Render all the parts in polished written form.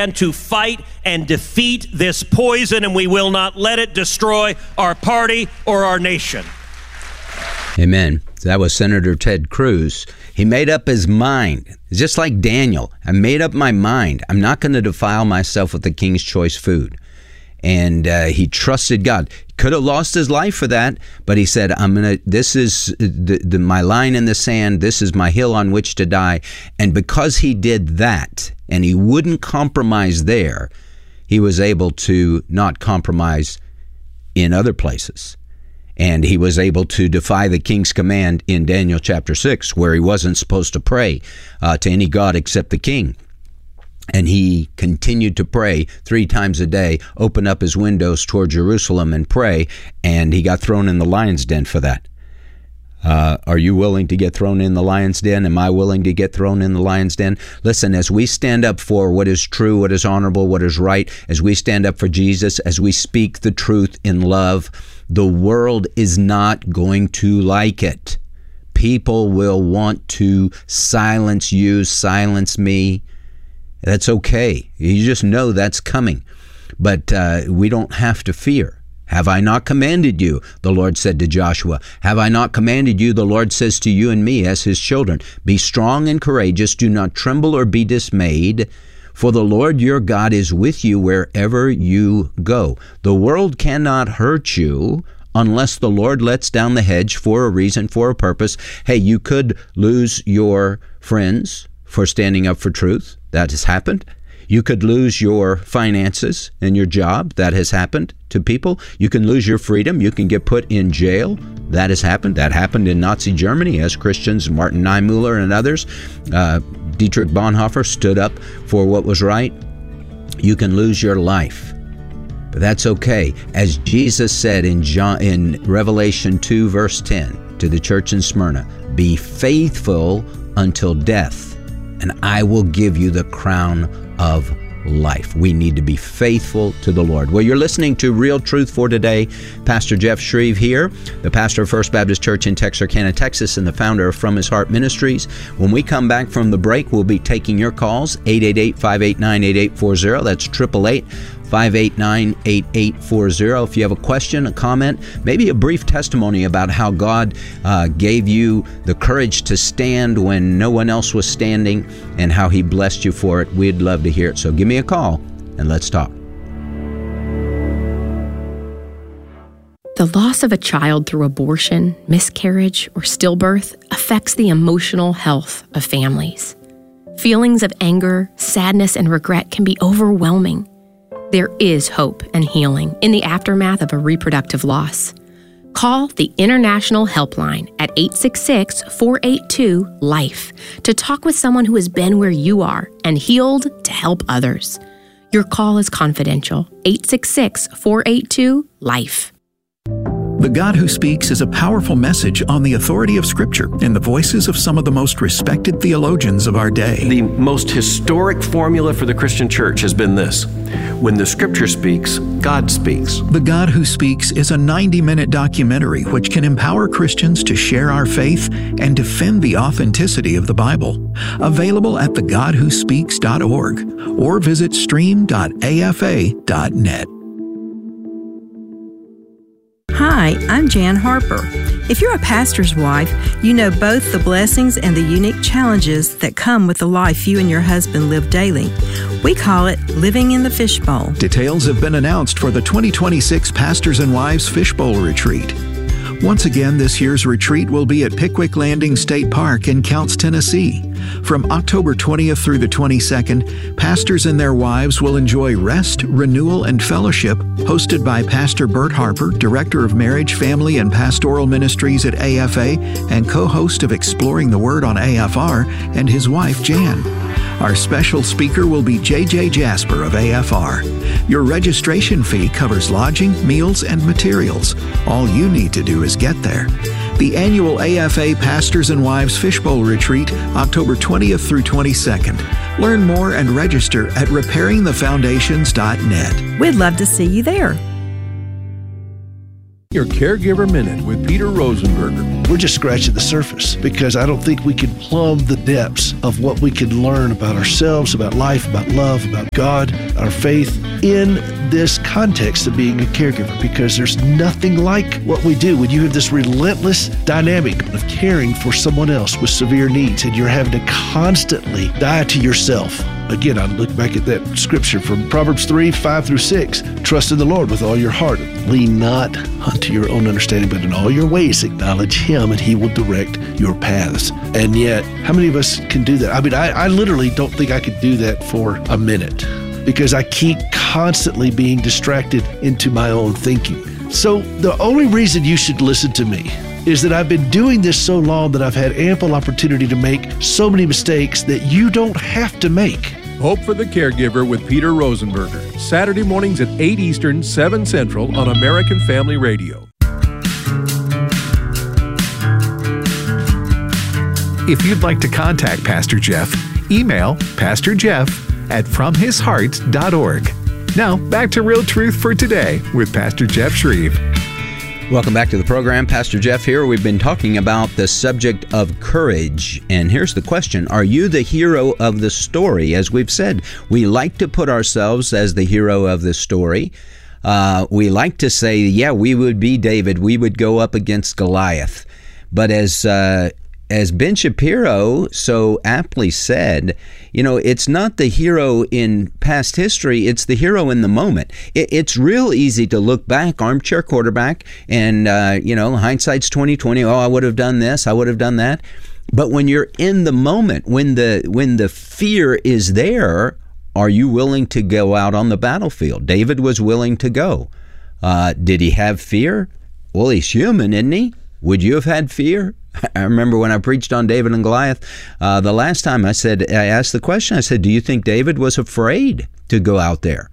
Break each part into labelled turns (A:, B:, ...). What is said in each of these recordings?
A: and to fight and defeat this poison, and we will not let it destroy our party or our nation.
B: Amen. That was Senator Ted Cruz. He made up his mind, just like Daniel. I made up my mind. I'm not going to defile myself with the king's choice food. And he trusted God. He could have lost his life for that, but he said, this is my line in the sand. This is my hill on which to die. And because he did that, and he wouldn't compromise there, he was able to not compromise in other places. And he was able to defy the king's command in Daniel chapter 6, where he wasn't supposed to pray to any god except the king. And he continued to pray 3 times a day, open up his windows toward Jerusalem and pray, and he got thrown in the lion's den for that. Are you willing to get thrown in the lion's den? Am I willing to get thrown in the lion's den? Listen, as we stand up for what is true, what is honorable, what is right, as we stand up for Jesus, as we speak the truth in love, the world is not going to like it. People will want to silence you, silence me. That's okay. You just know that's coming. But we don't have to fear. Have I not commanded you? The Lord said to Joshua. Have I not commanded you? The Lord says to you and me as his children. Be strong and courageous. Do not tremble or be dismayed. For the Lord your God is with you wherever you go. The world cannot hurt you unless the Lord lets down the hedge for a reason, for a purpose. Hey, you could lose your friends for standing up for truth. That has happened. You could lose your finances and your job. That has happened to people. You can lose your freedom. You can get put in jail. That has happened. That happened in Nazi Germany as Christians, Martin Niemöller and others. Dietrich Bonhoeffer stood up for what was right. You can lose your life. But that's okay. As Jesus said in Revelation 2, verse 10 to the church in Smyrna, be faithful until death, and I will give you the crown of life. We need to be faithful to the Lord. Well, you're listening to Real Truth for Today. Pastor Jeff Shreve here, the pastor of First Baptist Church in Texarkana, Texas, and the founder of From His Heart Ministries. When we come back from the break, we'll be taking your calls, 888-589-8840. That's 888-589-8840. If you have a question, a comment, maybe a brief testimony about how God gave you the courage to stand when no one else was standing and how He blessed you for it, we'd love to hear it. So give me a call and let's talk.
C: The loss of a child through abortion, miscarriage, or stillbirth affects the emotional health of families. Feelings of anger, sadness, and regret can be overwhelming. There is hope and healing in the aftermath of a reproductive loss. Call the International Helpline at 866-482-LIFE to talk with someone who has been where you are and healed to help others. Your call is confidential. 866-482-LIFE.
D: The God Who Speaks is a powerful message on the authority of Scripture in the voices of some of the most respected theologians of our day.
E: The most historic formula for the Christian church has been this: when the Scripture speaks, God speaks.
D: The God Who Speaks is a 90-minute documentary which can empower Christians to share our faith and defend the authenticity of the Bible. Available at thegodwhospeaks.org or visit stream.afa.net.
F: Hi, I'm Jan Harper. If you're a pastor's wife, you know both the blessings and the unique challenges that come with the life you and your husband live daily. We call it living in the fishbowl.
D: Details have been announced for the 2026 Pastors and Wives Fishbowl Retreat. Once again, this year's retreat will be at Pickwick Landing State Park in Counce, Tennessee. From October 20th through the 22nd, pastors and their wives will enjoy rest, renewal, and fellowship, hosted by Pastor Bert Harper, Director of Marriage, Family, and Pastoral Ministries at AFA and co-host of Exploring the Word on AFR, and his wife, Jan. Our special speaker will be J.J. Jasper of AFR. Your registration fee covers lodging, meals, and materials. All you need to do is get there. The annual AFA Pastors and Wives Fishbowl Retreat, October 20th through 22nd. Learn more and register at repairingthefoundations.net.
F: We'd love to see you there.
G: Your Caregiver Minute with Peter Rosenberger. we're just scratching the surface, because I don't think we can plumb the depths of what we can learn about ourselves, about life, about love, about God, our faith in this context of being a caregiver, because there's nothing like what we do when you have this relentless dynamic of caring for someone else with severe needs, and you're having to constantly die to yourself. Again, I look back at that scripture from Proverbs 3:5-6. Trust in the Lord with all your heart. Lean not unto your own understanding, but in all your ways acknowledge Him, and He will direct your paths. And yet, how many of us can do that? I mean, I literally don't think I could do that for a minute, because I keep constantly being distracted into my own thinking. So the only reason you should listen to me is that I've been doing this so long that I've had ample opportunity to make so many mistakes that you don't have to make.
H: Hope for the Caregiver with Peter Rosenberger, Saturday mornings at 8 Eastern, 7 Central on American Family Radio.
D: If you'd like to contact Pastor Jeff, email pastorjeff@fromhisheart.org. Now, back to Real Truth for Today with Pastor Jeff Shreve.
B: Welcome back to the program. Pastor Jeff here. We've been talking about the subject of courage. And here's the question. Are you the hero of the story? As we've said, we like to put ourselves as the hero of the story. We like to say, yeah, we would be David. We would go up against Goliath. But as Ben Shapiro so aptly said, you know, it's not the hero in past history, it's the hero in the moment. It's real easy to look back, armchair quarterback, and, hindsight's 20/20. Oh, I would have done this, I would have done that. But when you're in the moment, when the fear is there, are you willing to go out on the battlefield? David was willing to go. Did he have fear? Well, he's human, isn't he? Would you have had fear? I remember when I preached on David and Goliath, the last time I asked the question, I said, do you think David was afraid to go out there?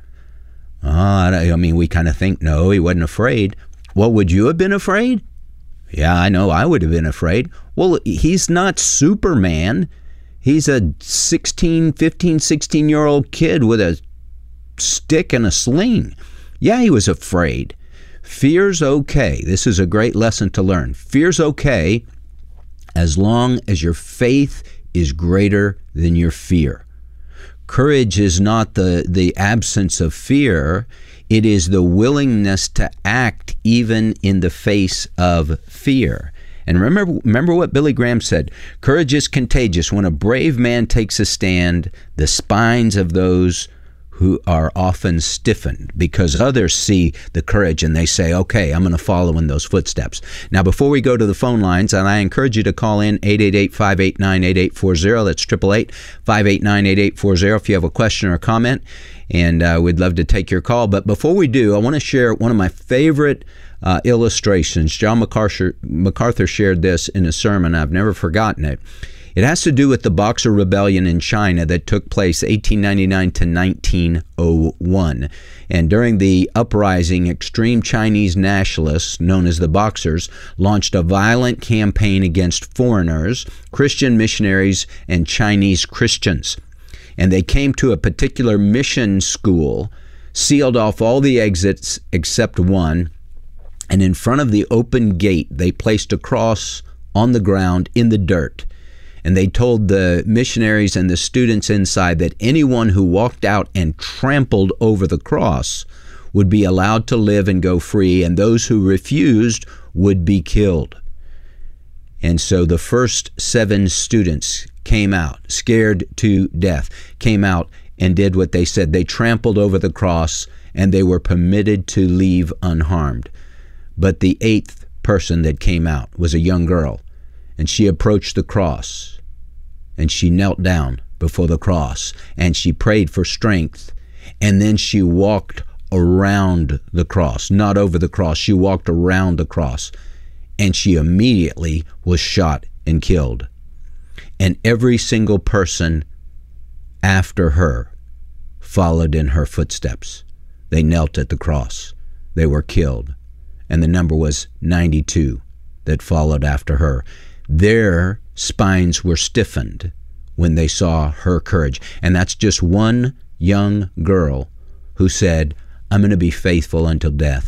B: We kind of think, no, he wasn't afraid. Well, would you have been afraid? Yeah, I know I would have been afraid. Well, he's not Superman. He's a 15, 16-year-old kid with a stick and a sling. Yeah, he was afraid. Fear's okay. This is a great lesson to learn. Fear's okay as long as your faith is greater than your fear. Courage is not the absence of fear. It is the willingness to act even in the face of fear. And remember what Billy Graham said, courage is contagious. When a brave man takes a stand, the spines of those who are often stiffened because others see the courage and they say, okay, I'm going to follow in those footsteps. Now, before we go to the phone lines, and I encourage you to call in 888-589-8840. That's 888-589-8840 if you have a question or a comment, and we'd love to take your call. But before we do, I want to share one of my favorite illustrations. John MacArthur shared this in a sermon. I've never forgotten it. It has to do with the Boxer Rebellion in China that took place 1899 to 1901. And during the uprising, extreme Chinese nationalists, known as the Boxers, launched a violent campaign against foreigners, Christian missionaries, and Chinese Christians. And they came to a particular mission school, sealed off all the exits except one, and in front of the open gate, they placed a cross on the ground in the dirt. And they told the missionaries and the students inside that anyone who walked out and trampled over the cross would be allowed to live and go free, and those who refused would be killed. And so the first 7 students came out, scared to death, came out and did what they said. They trampled over the cross, and they were permitted to leave unharmed. But the 8th person that came out was a young girl, and she approached the cross, and she knelt down before the cross, and she prayed for strength, and then she walked around the cross, not over the cross. She walked around the cross, and she immediately was shot and killed. And every single person after her followed in her footsteps. They knelt at the cross. They were killed. And the number was 92 that followed after her. Their spines were stiffened when they saw her courage. And that's just one young girl who said, I'm going to be faithful until death.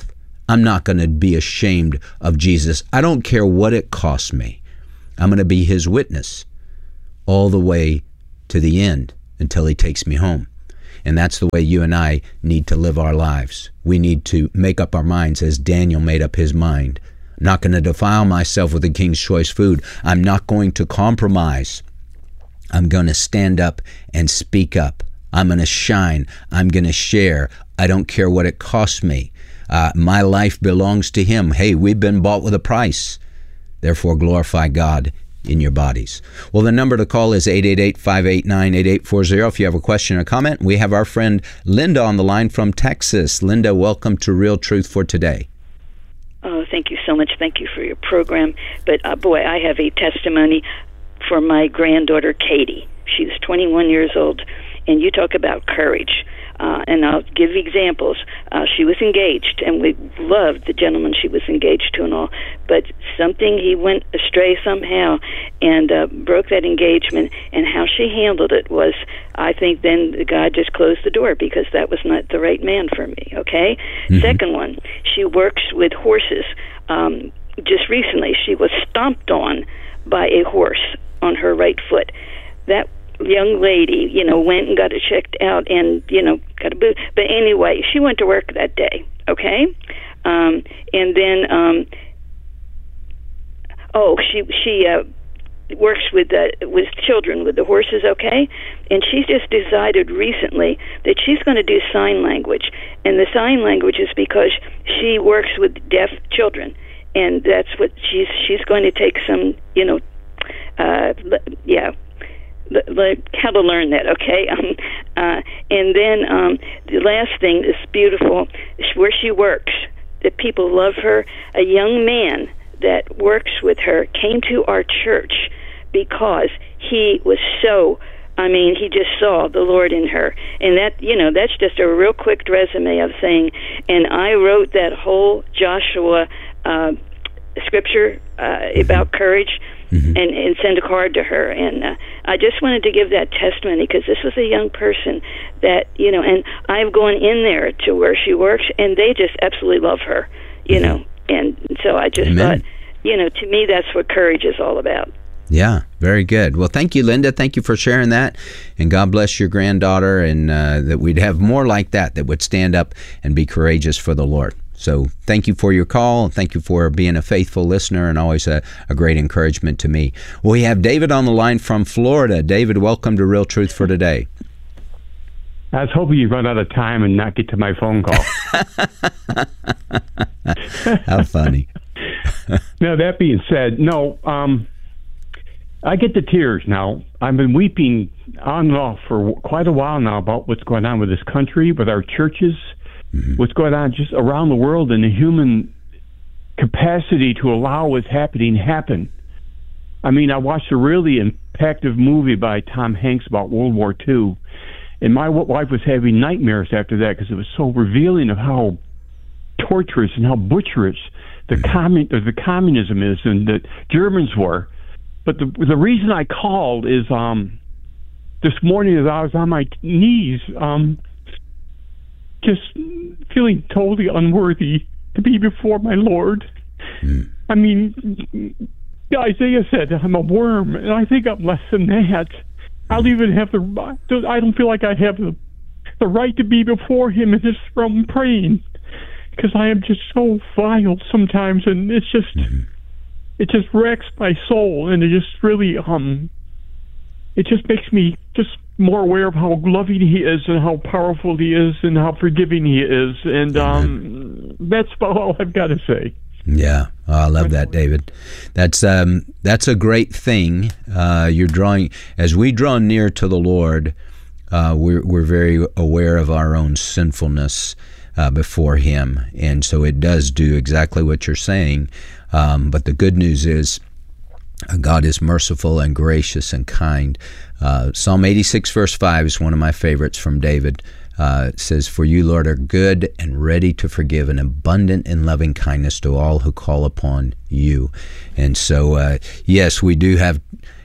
B: I'm not going to be ashamed of Jesus. I don't care what it costs me. I'm going to be his witness all the way to the end until he takes me home. And that's the way you and I need to live our lives. We need to make up our minds as Daniel made up his mind. I'm not going to defile myself with the king's choice food. I'm not going to compromise. I'm going to stand up and speak up. I'm going to shine. I'm going to share. I don't care what it costs me. My life belongs to him. Hey, we've been bought with a price. Therefore, glorify God in your bodies. Well, the number to call is 888-589-8840. If you have a question or comment, we have our friend Linda on the line from Texas. Linda, welcome to Real Truth for Today.
I: Oh, thank you so much. Thank you for your program. But, boy, I have a testimony for my granddaughter, Katie. She's 21 years old, and you talk about courage. And I'll give examples. She was engaged, and we loved the gentleman she was engaged to and all, but he went astray somehow and broke that engagement, and how she handled it was, I think then God just closed the door because that was not the right man for me, okay? Mm-hmm. Second one, she works with horses. Just recently, she was stomped on by a horse on her right foot. That young lady, went and got it checked out and, got a boot. But anyway, she went to work that day, okay? And then, she works with children, with the horses, okay? And she's just decided recently that she's going to do sign language. And the sign language is because she works with deaf children. And that's what she's going to take some, how to learn that, okay? And then the last thing is beautiful, where she works, that people love her. A young man that works with her came to our church because he was he just saw the Lord in her. And that's just a real quick resume of saying, and I wrote that whole Joshua scripture about courage, mm-hmm. and send a card to her. And I just wanted to give that testimony because this was a young person that, and I've gone in there to where she works, and they just absolutely love her, mm-hmm. And so I just Amen. Thought, to me, that's what courage is all about.
B: Yeah, very good. Well, thank you, Linda. Thank you for sharing that. And God bless your granddaughter, and that we'd have more like that would stand up and be courageous for the Lord. So thank you for your call. Thank you for being a faithful listener and always a great encouragement to me. We have David on the line from Florida. David, welcome to Real Truth for Today.
J: I was hoping you'd run out of time and not get to my phone call.
B: How funny.
J: Now, that being said, I get the tears now. I've been weeping on and off for quite a while now about what's going on with this country, with our churches, mm-hmm. what's going on just around the world, and the human capacity to allow what's happening happen. I mean, I watched a really impactful movie by Tom Hanks about World War II, and my wife was having nightmares after that because it was so revealing of how torturous and how butcherous the communism is and the Germans were. But the reason I called is this morning as I was on my knees, just feeling totally unworthy to be before my Lord. Mm. I mean, Isaiah said I'm a worm, and I think I'm less than that. I don't even have I don't feel like I have the right to be before him in his throne praying, because I am just so vile sometimes, and it's just... Mm-hmm. It just wrecks my soul, and it just really, it just makes me just more aware of how loving he is and how powerful he is and how forgiving he is. And that's about all I've got to say.
B: Yeah, I love that, David. That's a great thing. You're drawing, as we draw near to the Lord, we're very aware of our own sinfulness before him. And so it does do exactly what you're saying. But the good news is God is merciful and gracious and kind. Psalm 86 verse 5 is one of my favorites from David. It says, "For you, Lord, are good and ready to forgive and abundant in loving kindness to all who call upon you." And so, yes, we do have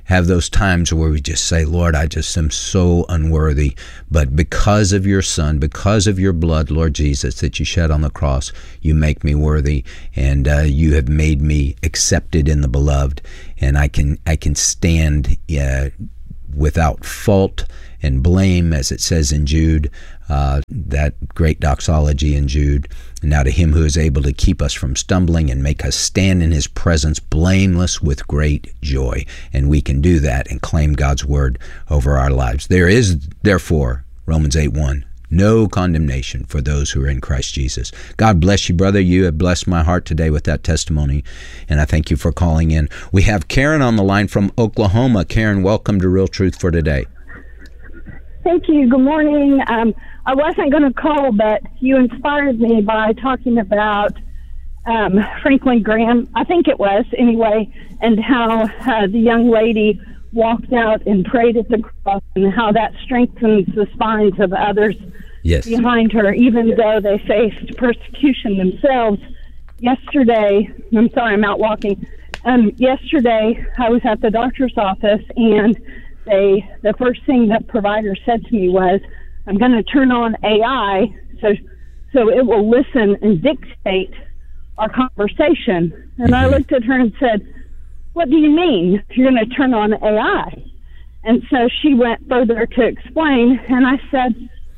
B: have those times where we just say, Lord, I just am so unworthy. But because of your Son, because of your blood, Lord Jesus, that you shed on the cross, you make me worthy, and you have made me accepted in the beloved. And I can stand without fault and blame, as it says in Jude, that great doxology in Jude. And now to him who is able to keep us from stumbling and make us stand in his presence blameless with great joy. And we can do that and claim God's word over our lives. There is, therefore, Romans 8:1, no condemnation for those who are in Christ Jesus. God bless you, brother. You have blessed my heart today with that testimony, and I thank you for calling in. We have Karen on the line from Oklahoma. Karen, welcome to Real Truth for Today.
K: Thank you. Good morning. I wasn't going to call, but you inspired me by talking about Franklin Graham, I think it was, anyway, and how the young lady walked out and prayed at the cross, and how that strengthens the spines of others behind her, even though they faced persecution themselves. Yesterday, I'm sorry, I'm out walking. Yesterday, I was at the doctor's office, and the first thing the provider said to me was, I'm going to turn on AI so it will listen and dictate our conversation. And I looked at her and said, what do you mean you're going to turn on AI? And so she went further to explain, and I said,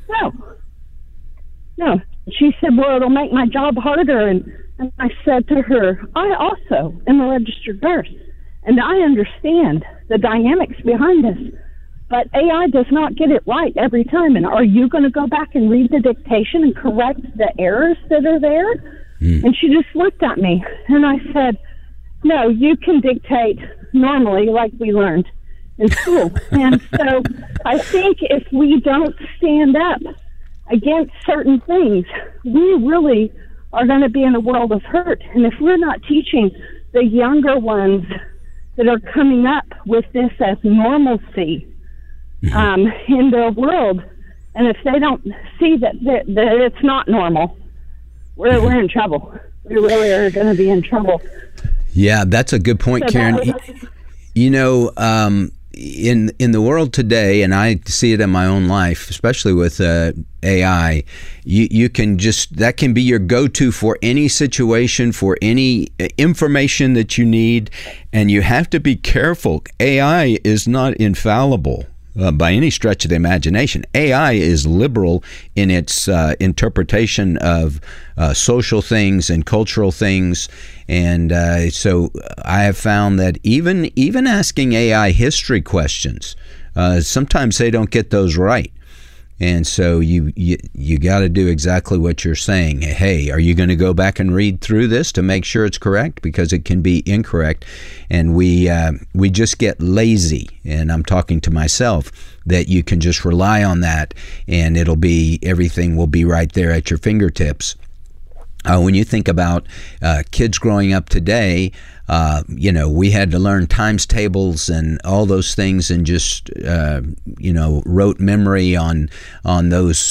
K: no. She said, well, it'll make my job harder. And I said to her, I also am a registered nurse, and I understand the dynamics behind this, but AI does not get it right every time. And are you going to go back and read the dictation and correct the errors that are there? And she just looked at me, and I said, no, you can dictate normally like we learned in school. And so I think if we don't stand up against certain things, we really are going to be in a world of hurt. And if we're not teaching the younger ones that are coming up with this as normalcy in their world, and if they don't see that it's not normal, we're in trouble. We really are going to be in trouble.
B: Yeah, that's a good point, Karen. You know, in the world today, and I see it in my own life, especially with AI, you can that can be your go-to for any situation, for any information that you need, and you have to be careful. AI is not infallible. By any stretch of the imagination. AI is liberal in its interpretation of social things and cultural things, and so I have found that even asking AI history questions, sometimes they don't get those right. And so you got to do exactly what you're saying. Hey, are you going to go back and read through this to make sure it's correct? Because it can be incorrect. And we just get lazy. And I'm talking to myself, that you can just rely on that, and everything will be right there at your fingertips. When you think about kids growing up today, we had to learn times tables and all those things, and just rote memory on those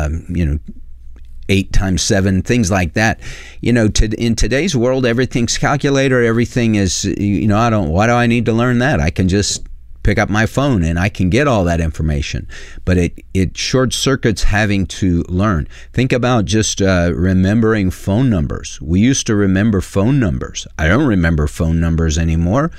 B: 8 times 7, things like that. In today's world, everything's calculator. Everything is why do I need to learn that? I can just pick up my phone and I can get all that information. But it short circuits having to learn. Think about just remembering phone numbers. We used to remember phone numbers. I don't remember phone numbers anymore.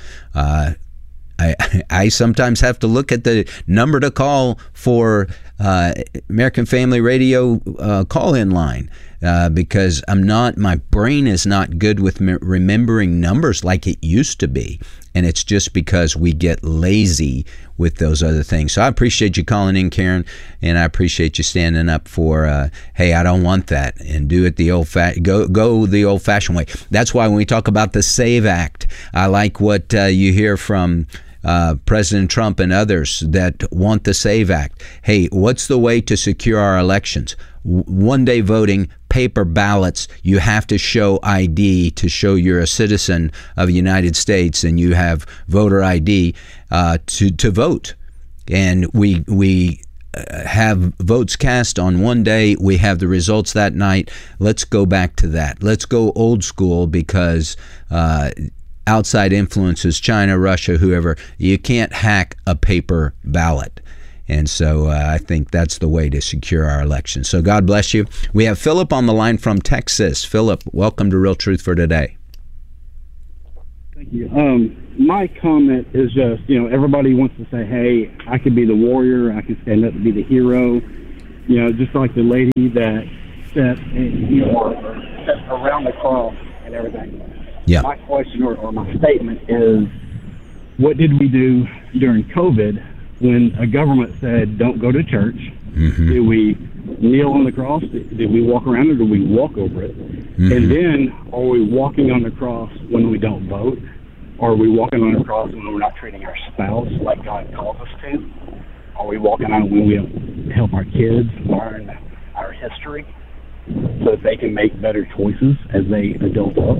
B: I sometimes have to look at the number to call for American Family Radio call-in line because my brain is not good with remembering numbers like it used to be. And it's just because we get lazy with those other things. So I appreciate you calling in, Karen, and I appreciate you standing up for, hey, I don't want that, and do it the go the old-fashioned way. That's why when we talk about the SAVE Act, I like what you hear from President Trump and others that want the SAVE Act. Hey, what's the way to secure our elections? One-day voting, paper ballots. You have to show ID to show you're a citizen of the United States and you have voter ID to vote. And we have votes cast on one day. We have the results that night. Let's go back to that. Let's go old school, because outside influences, China, Russia, whoever. You can't hack a paper ballot. And so I think that's the way to secure our election. So God bless you. We have Philip on the line from Texas. Philip, welcome to Real Truth for Today.
L: Thank you. My comment is just, everybody wants to say, hey, I could be the warrior. I can stand up and be the hero. Just like the lady that sat around the cross and everything.
B: Yeah.
L: My question or my statement is, what did we do during COVID when a government said don't go to church?
B: Mm-hmm.
L: Did we kneel on the cross? Did we walk around it, or did we walk over it?
B: Mm-hmm.
L: And then, are we walking on the cross when we don't vote? Or are we walking on the cross when we're not treating our spouse like God calls us to? Are we walking on it when we help our kids learn our history so that they can make better choices as they adult up?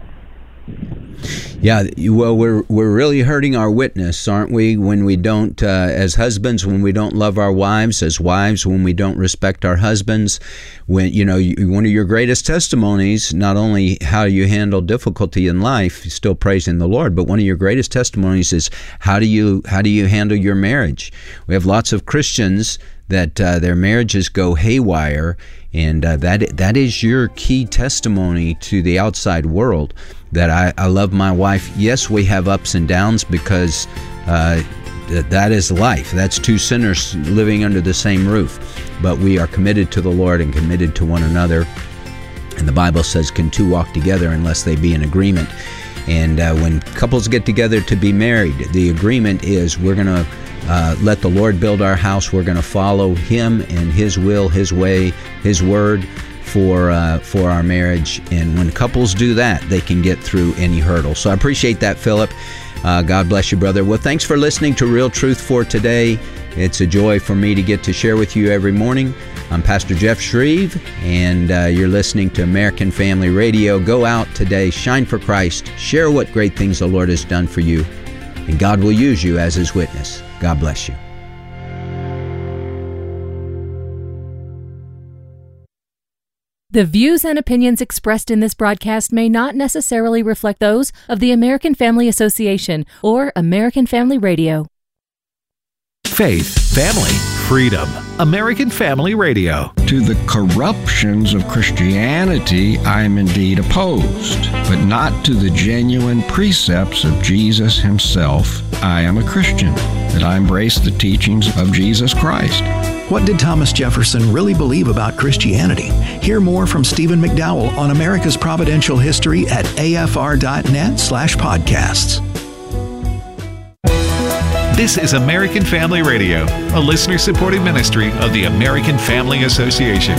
B: Yeah, well, we're really hurting our witness, aren't we, when we don't, as husbands, when we don't love our wives, as wives, when we don't respect our husbands. When one of your greatest testimonies, not only how you handle difficulty in life, still praising the Lord, but one of your greatest testimonies is how do you handle your marriage? We have lots of Christians that their marriages go haywire, and that is your key testimony to the outside world, that I love my wife. Yes, we have ups and downs because that is life. That's two sinners living under the same roof. But we are committed to the Lord and committed to one another. And the Bible says, can two walk together unless they be in agreement? And when couples get together to be married, the agreement is we're going to let the Lord build our house. We're going to follow Him and His will, His way, His word for our marriage. And when couples do that, they can get through any hurdle. So I appreciate that, Philip. God bless you, brother. Well, thanks for listening to Real Truth for Today. It's a joy for me to get to share with you every morning. I'm Pastor Jeff Shreve, and you're listening to American Family Radio. Go out today, shine for Christ, share what great things the Lord has done for you, and God will use you as His witness. God bless you.
M: The views and opinions expressed in this broadcast may not necessarily reflect those of the American Family Association or American Family Radio.
N: Faith, family, freedom. American Family Radio.
O: To the corruptions of Christianity, I am indeed opposed, but not to the genuine precepts of Jesus Himself. I am a Christian, that I embrace the teachings of Jesus Christ.
D: What did Thomas Jefferson really believe about Christianity? Hear more from Stephen McDowell on America's Providential History at afr.net/podcasts.
N: This is American Family Radio, a listener-supported ministry of the American Family Association.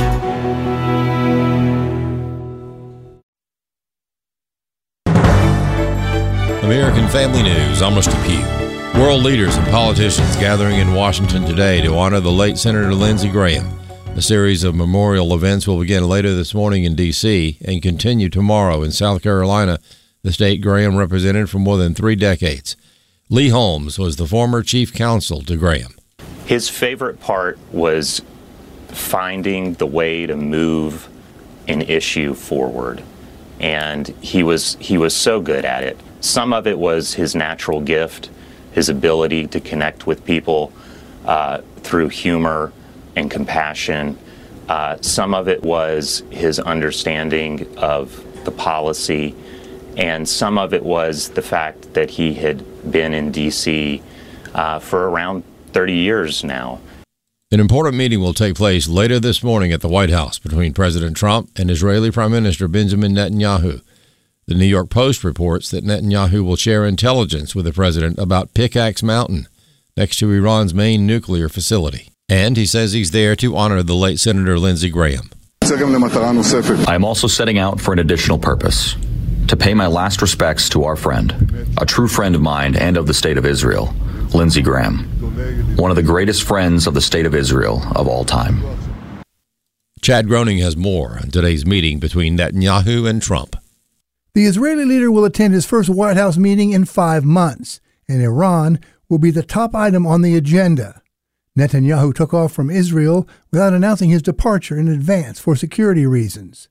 P: American Family News, I'm Mr. Pugh. World leaders and politicians gathering in Washington today to honor the late Senator Lindsey Graham. A series of memorial events will begin later this morning in D.C. and continue tomorrow in South Carolina, the state Graham represented for more than 3 decades. Lee Holmes was the former chief counsel to Graham.
Q: His favorite part was finding the way to move an issue forward, and he was so good at it. Some of it was his natural gift, his ability to connect with people through humor and compassion. Some of it was his understanding of the policy, and some of it was the fact that he had been in D.C. For around 30 years now.
P: An important meeting will take place later this morning at the White House between President Trump and Israeli Prime Minister Benjamin Netanyahu. The New York Post reports that Netanyahu will share intelligence with the president about Pickaxe Mountain, next to Iran's main nuclear facility. And he says he's there to honor the late Senator Lindsey Graham.
R: I am also setting out for an additional purpose, to pay my last respects to our friend, a true friend of mine and of the State of Israel, Lindsey Graham, one of the greatest friends of the State of Israel of all time.
P: Chad Groening has more on today's meeting between Netanyahu and Trump.
S: The Israeli leader will attend his first White House meeting in 5 months, and Iran will be the top item on the agenda. Netanyahu took off from Israel without announcing his departure in advance for security reasons.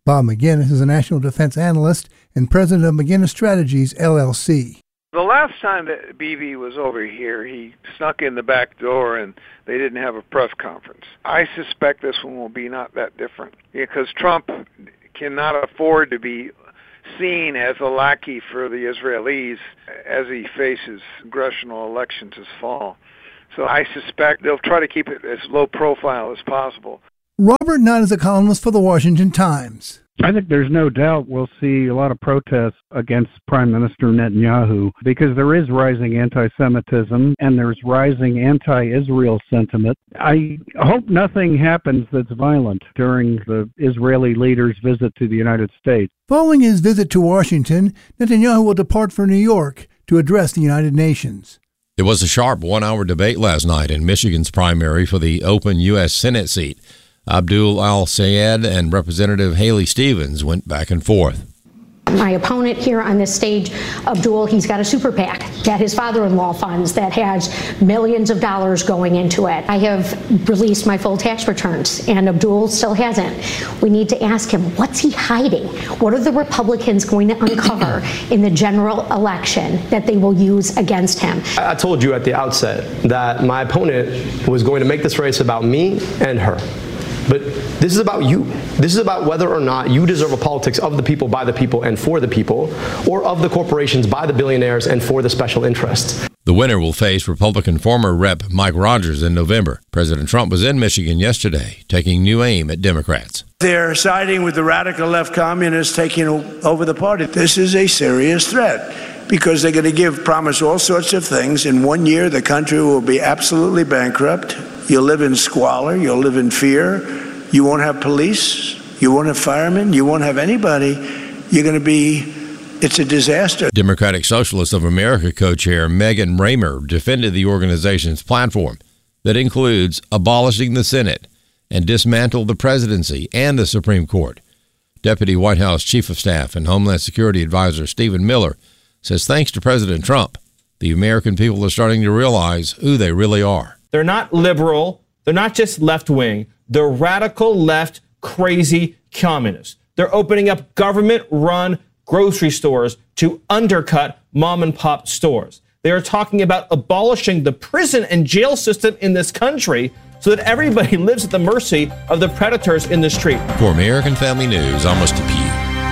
S: Bob McGinnis is a national defense analyst and president of McGinnis Strategies, LLC.
T: The last time that Bibi was over here, he snuck in the back door and they didn't have a press conference. I suspect this one will be not that different because Trump cannot afford to be seen as a lackey for the Israelis as he faces congressional elections this fall. So I suspect they'll try to keep it as low profile as possible.
S: Robert Nutt is a columnist for the Washington Times.
J: I think there's no doubt we'll see a lot of protests against Prime Minister Netanyahu because there is rising anti-Semitism and there's rising anti-Israel sentiment. I hope nothing happens that's violent during the Israeli leader's visit to the United States.
S: Following his visit to Washington, Netanyahu will depart for New York to address the United Nations.
P: It was a sharp one-hour debate last night in Michigan's primary for the open U.S. Senate seat. Abdul Al-Sayed and Representative Haley Stevens went back and forth.
U: My opponent here on this stage, Abdul, he's got a super PAC that his father-in-law funds that has millions of dollars going into it. I have released my full tax returns, and Abdul still hasn't. We need to ask him, what's he hiding? What are the Republicans going to uncover in the general election that they will use against him?
V: I told you at the outset that my opponent was going to make this race about me and her. But this is about you. This is about whether or not you deserve a politics of the people, by the people, and for the people, or of the corporations, by the billionaires, and for the special interests.
P: The winner will face Republican former Rep. Mike Rogers in November. President Trump was in Michigan yesterday, taking new aim at Democrats.
W: They're siding with the radical left communists taking over the party. This is a serious threat because they're going to promise all sorts of things. In 1 year, the country will be absolutely bankrupt. You'll live in squalor. You'll live in fear. You won't have police. You won't have firemen. You won't have anybody. You're going to be, it's a disaster.
P: Democratic Socialists of America co-chair Megan Raymer defended the organization's platform that includes abolishing the Senate and dismantle the presidency and the Supreme Court. Deputy White House Chief of Staff and Homeland Security Advisor Stephen Miller says thanks to President Trump, the American people are starting to realize who they really are.
X: They're not liberal. They're not just left-wing. They're radical left, crazy communists. They're opening up government-run grocery stores to undercut mom-and-pop stores. They are talking about abolishing the prison and jail system in this country so that everybody lives at the mercy of the predators in the street.
P: For American Family News, I'm Mr. Pugh.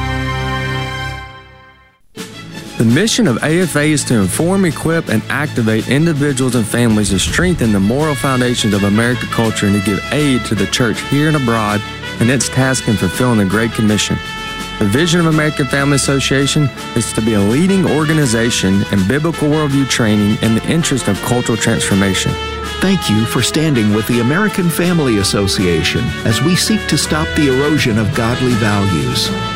Y: The mission of AFA is to inform, equip, and activate individuals and families to strengthen the moral foundations of American culture and to give aid to the church here and abroad in its task in fulfilling the Great Commission. The vision of American Family Association is to be a leading organization in biblical worldview training in the interest of cultural transformation.
D: Thank you for standing with the American Family Association as we seek to stop the erosion of godly values.